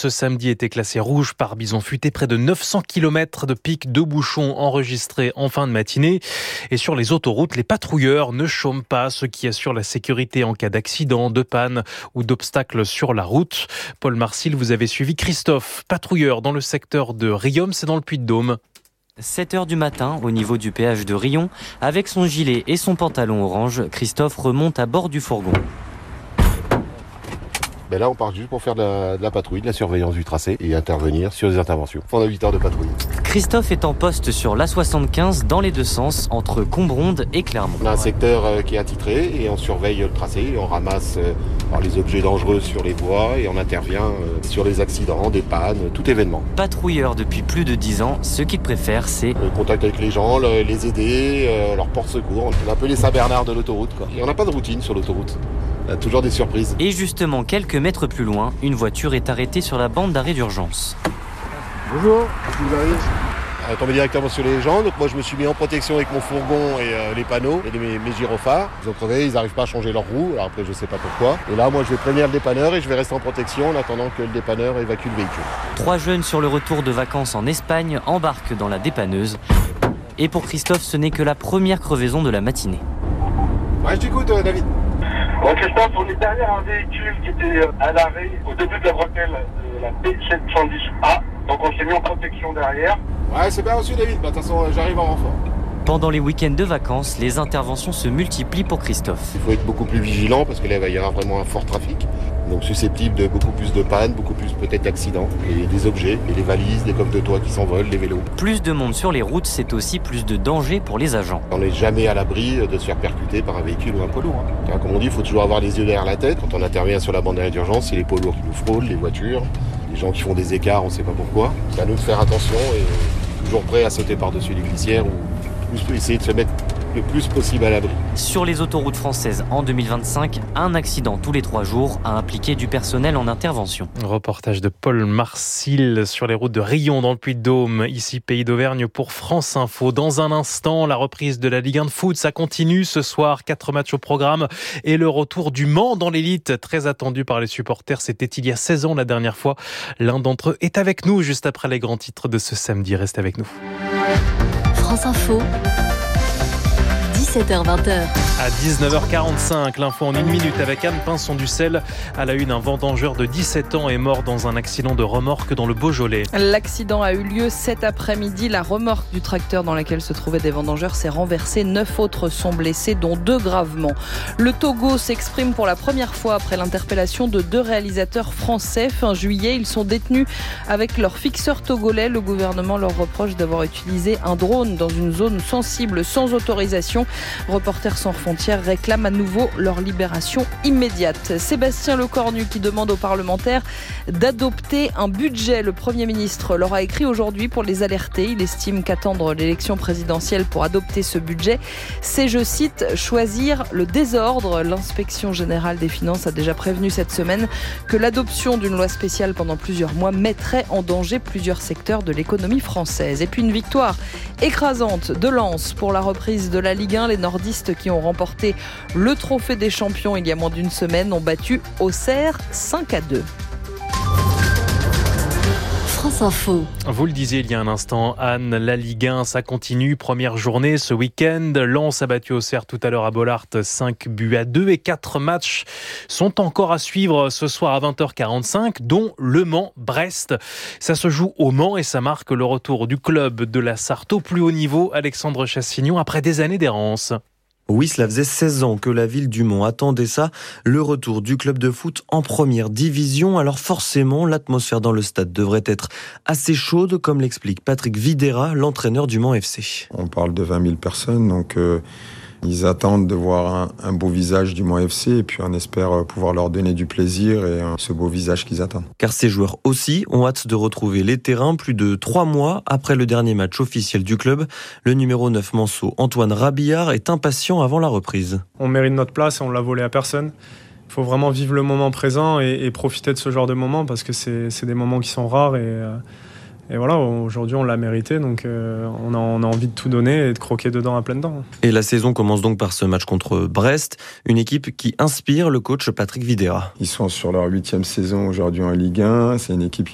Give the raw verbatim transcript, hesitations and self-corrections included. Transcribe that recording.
ce samedi était classé rouge par bison futé. Près de neuf cents kilomètres de pics de bouchons enregistrés en fin de matinée. Et sur les autoroutes, les patrouilleurs ne chôment pas, ce qui assure la sécurité en cas d'accident, de panne ou d'obstacles sur la route. Paul Marcil, vous avez suivi Christophe, patrouilleur dans le secteur de Riom, c'est dans le Puy-de-Dôme. sept heures du matin, au niveau du péage de Riom, avec son gilet et son pantalon orange, Christophe remonte à bord du fourgon. Ben là, on part juste pour faire de la, de la patrouille, de la surveillance du tracé et intervenir sur les interventions. Pendant huit heures de patrouille. Christophe est en poste sur l'A soixante-quinze dans les deux sens, entre Combronde et Clermont. On a un secteur euh, qui est attitré et on surveille le tracé et on ramasse euh, les objets dangereux sur les voies et on intervient euh, sur les accidents, des pannes, tout événement. Patrouilleur depuis plus de dix ans, ce qu'il préfère, c'est le contact avec les gens, le, les aider, euh, leur porte-secours. On est un peu les Saint-Bernard de l'autoroute, quoi. Et on n'a pas de routine sur l'autoroute. Il y a toujours des surprises. Et justement, quelques mètres plus loin, une voiture est arrêtée sur la bande d'arrêt d'urgence. Bonjour, vous arrivez ? Elle est tombée directement sur les gens, donc moi je me suis mis en protection avec mon fourgon et euh, les panneaux et mes, mes gyrophares. Ils ont crevé, ils n'arrivent pas à changer leur roue, alors après je sais pas pourquoi. Et là moi je vais prévenir le dépanneur et je vais rester en protection en attendant que le dépanneur évacue le véhicule. Trois jeunes sur le retour de vacances en Espagne embarquent dans la dépanneuse. Et pour Christophe, ce n'est que la première crevaison de la matinée. Ouais, je t'écoute euh, David. Bon, Christophe, on est derrière un véhicule qui était à l'arrêt au début de la bretelle de la P sept cent dix A. Donc on s'est mis en protection derrière. Ouais, c'est bien reçu David. Bah, de toute façon, j'arrive en renfort. Pendant les week-ends de vacances, les interventions se multiplient pour Christophe. Il faut être beaucoup plus vigilant parce que là, il va y avoir vraiment un fort trafic. Donc susceptible de beaucoup plus de pannes, beaucoup plus peut-être d'accidents. Et des objets, et les valises, des coffres de toit qui s'envolent, les vélos. Plus de monde sur les routes, c'est aussi plus de danger pour les agents. On n'est jamais à l'abri de se faire percuter par un véhicule ou un poids lourd. Hein. Comme on dit, il faut toujours avoir les yeux derrière la tête. Quand on intervient sur la bande d'arrêt d'urgence, c'est les poids lourds qui nous frôlent, les voitures, les gens qui font des écarts, on ne sait pas pourquoi. C'est à nous de faire attention et toujours prêt à sauter par-dessus les glissières ou essayer de se mettre le plus possible à l'abri. Sur les autoroutes françaises en deux mille vingt-cinq, un accident tous les trois jours a impliqué du personnel en intervention. Reportage de Paul Marcil sur les routes de Riom dans le Puy-de-Dôme, ici Pays d'Auvergne pour France Info. Dans un instant, la reprise de la Ligue un de foot, ça continue ce soir, quatre matchs au programme et le retour du Mans dans l'élite, très attendu par les supporters. C'était il y a seize ans la dernière fois. L'un d'entre eux est avec nous juste après les grands titres de ce samedi. Restez avec nous. France Info. dix-sept heures vingt. À dix-neuf heures quarante-cinq, l'info en une minute avec Anne Pinson-Ducel. À la une, un vendangeur de dix-sept ans est mort dans un accident de remorque dans le Beaujolais. L'accident a eu lieu cet après-midi. La remorque du tracteur dans laquelle se trouvaient des vendangeurs s'est renversée. Neuf autres sont blessés, dont deux gravement. Le Togo s'exprime pour la première fois après l'interpellation de deux réalisateurs français. Fin juillet, ils sont détenus avec leur fixeur togolais. Le gouvernement leur reproche d'avoir utilisé un drone dans une zone sensible sans autorisation. Reporters sans frontières réclament à nouveau leur libération immédiate. Sébastien Lecornu qui demande aux parlementaires d'adopter un budget. Le Premier ministre leur a écrit aujourd'hui pour les alerter. Il estime qu'attendre l'élection présidentielle pour adopter ce budget, c'est, je cite, choisir le désordre. L'inspection générale des finances a déjà prévenu cette semaine que l'adoption d'une loi spéciale pendant plusieurs mois mettrait en danger plusieurs secteurs de l'économie française. Et puis une victoire écrasante de Lens pour la reprise de la Ligue un. Les nordistes qui ont remporté le trophée des champions il y a moins d'une semaine ont battu Auxerre cinq à deux. France Info. Vous le disiez il y a un instant, Anne, la Ligue un, ça continue. Première journée ce week-end. Lens a battu Auxerre tout à l'heure à Bollaert, cinq buts à deux. Et quatre matchs sont encore à suivre ce soir à vingt heures quarante-cinq, dont Le Mans-Brest. Ça se joue au Mans et ça marque le retour du club de la Sarthe au plus haut niveau, Alexandre Chassignon, après des années d'errance. Oui, cela faisait seize ans que la ville du Mans attendait ça, le retour du club de foot en première division. Alors forcément, l'atmosphère dans le stade devrait être assez chaude, comme l'explique Patrick Videra, l'entraîneur du Mans F C. On parle de vingt mille personnes, donc euh, ils attendent de voir un, un beau visage du Mans F C et puis on espère pouvoir leur donner du plaisir et euh, ce beau visage qu'ils attendent. Car ces joueurs aussi ont hâte de retrouver les terrains plus de trois mois après le dernier match officiel du club. Le numéro neuf Manceau, Antoine Rabillard, est impatient avant la reprise. On mérite notre place et on l'a volé à personne. Il faut vraiment vivre le moment présent et, et profiter de ce genre de moments parce que c'est, c'est des moments qui sont rares et... Euh, Et voilà, aujourd'hui on l'a mérité, donc euh, on, a, on a envie de tout donner et de croquer dedans à pleines dents. Et la saison commence donc par ce match contre Brest, une équipe qui inspire le coach Patrick Videra. Ils sont sur leur huitième saison aujourd'hui en Ligue un, c'est une équipe